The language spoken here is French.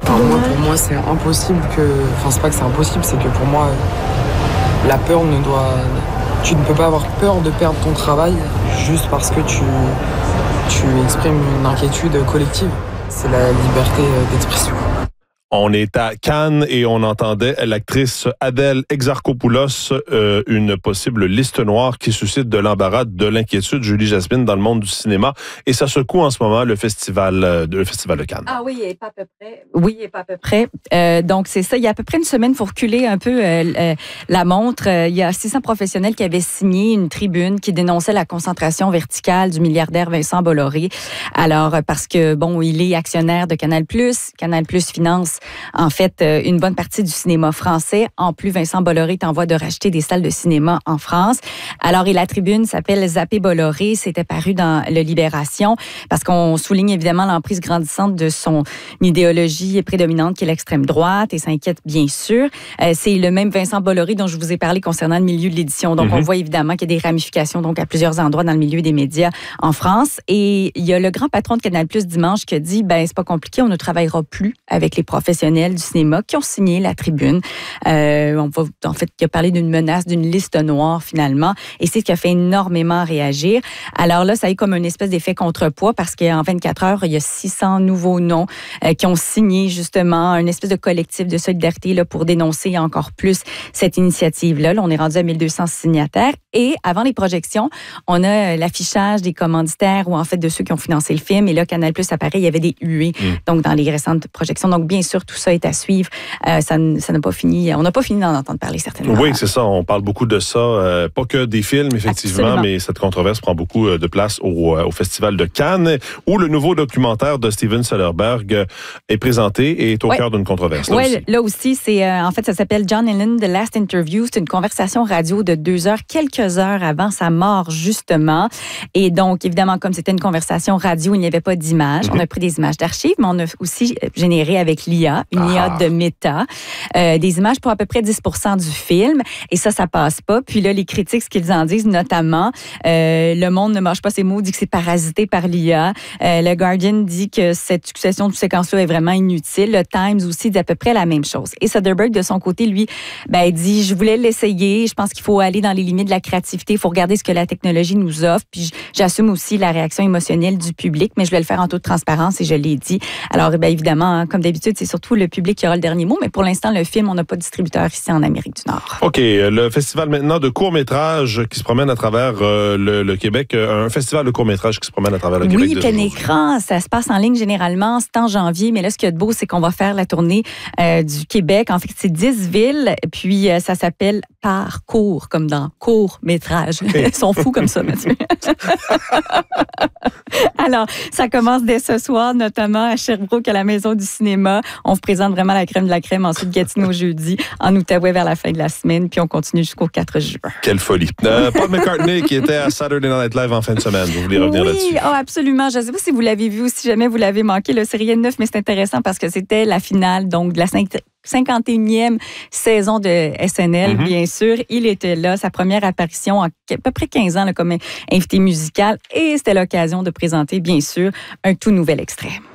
Pour moi, c'est impossible que... Enfin, c'est pas que c'est impossible, c'est que pour moi, la peur ne doit... Tu ne peux pas avoir peur de perdre ton travail juste parce que tu exprimes une inquiétude collective. C'est la liberté d'expression. On est à Cannes et on entendait l'actrice Adèle Exarchopoulos, une possible liste noire qui suscite de l'embarras, de l'inquiétude, Julie Jasmine, dans le monde du cinéma. Et ça secoue en ce moment le festival de Cannes. Ah oui, et pas à peu près. Oui, et pas à peu près. Donc, c'est ça. Il y a à peu près une semaine, il faut reculer un peu la montre. Il y a 600 professionnels qui avaient signé une tribune qui dénonçait la concentration verticale du milliardaire Vincent Bolloré. Alors, parce que, bon, il est actionnaire de Canal+. Canal+ finance en fait, une bonne partie du cinéma français. En plus, Vincent Bolloré est en voie de racheter des salles de cinéma en France. Alors, et la tribune s'appelle Zapper Bolloré. C'était paru dans le Libération parce qu'on souligne évidemment l'emprise grandissante de son idéologie prédominante qui est l'extrême droite et s'inquiète bien sûr. C'est le même Vincent Bolloré dont je vous ai parlé concernant le milieu de l'édition. Donc, on voit évidemment qu'il y a des ramifications donc à plusieurs endroits dans le milieu des médias en France. Et il y a le grand patron de Canal+ dimanche qui a dit, c'est pas compliqué, on ne travaillera plus avec les professionnels du cinéma qui ont signé la tribune. Il a parlé d'une menace, d'une liste noire finalement, et c'est ce qui a fait énormément réagir. Alors là, ça a eu comme une espèce d'effet contrepoids parce qu'en 24 heures, il y a 600 nouveaux noms qui ont signé justement une espèce de collectif de solidarité là, pour dénoncer encore plus cette initiative-là. Là, on est rendu à 1200 signataires et avant les projections, on a l'affichage des commanditaires ou en fait de ceux qui ont financé le film et là, Canal+ apparaît, il y avait des huées donc dans les récentes projections. Donc bien sûr, tout ça est à suivre. Ça n'a pas fini. On n'a pas fini d'en entendre parler, certainement. Oui, c'est ça. On parle beaucoup de ça. Pas que des films, effectivement, absolument. Mais cette controverse prend beaucoup de place au Festival de Cannes, où le nouveau documentaire de Steven Soderbergh est présenté et est au cœur d'une controverse. Oui, là aussi, c'est, en fait, ça s'appelle John Lennon, The Last Interview. C'est une conversation radio de 2 heures, quelques heures avant sa mort, justement. Et donc, évidemment, comme c'était une conversation radio, il n'y avait pas d'images. On a pris des images d'archives, mais on a aussi généré avec l'IA, une IA de Meta, des images pour à peu près 10% du film. Et ça passe pas. Puis là, les critiques, ce qu'ils en disent, notamment, Le Monde ne mâche pas ses mots, dit que c'est parasité par l'IA. Le Guardian dit que cette succession de séquences-là est vraiment inutile. Le Times aussi dit à peu près la même chose. Et Soderbergh, de son côté, lui, il dit, je voulais l'essayer. Je pense qu'il faut aller dans les limites de la créativité. Il faut regarder ce que la technologie nous offre. Puis j'assume aussi la réaction émotionnelle du public, mais je vais le faire en toute transparence et je l'ai dit. Alors, évidemment, comme d'habitude, c'est surtout le public qui aura le dernier mot, mais pour l'instant, le film, on n'a pas de distributeur ici en Amérique du Nord. OK. Le festival maintenant de courts-métrages qui se promène à travers le Québec. Un festival de courts-métrages qui se promène à travers le Québec. Oui, plein écran. Ça se passe en ligne généralement. C'est en janvier, mais là, ce qu'il y a de beau, c'est qu'on va faire la tournée du Québec. En fait, c'est 10 villes, puis ça s'appelle Parcours, comme dans court-métrage. Ils sont fous comme ça, Mathieu. Alors, ça commence dès ce soir, notamment à Sherbrooke, à la Maison du cinéma. On vous présente vraiment la crème de la crème. Ensuite, Gatineau jeudi, en Outaouais vers la fin de la semaine, puis on continue jusqu'au 4 juin. Quelle folie. Paul McCartney qui était à Saturday Night Live en fin de semaine. Vous voulez revenir là-dessus? Oui, absolument. Je ne sais pas si vous l'avez vu ou si jamais vous l'avez manqué. C'est rien de neuf, mais c'est intéressant parce que c'était la finale donc, de la 51e saison de SNL, bien sûr. Il était là, sa première apparition en à peu près 15 ans là, comme invité musical et c'était l'occasion de présenter, bien sûr, un tout nouvel extrait.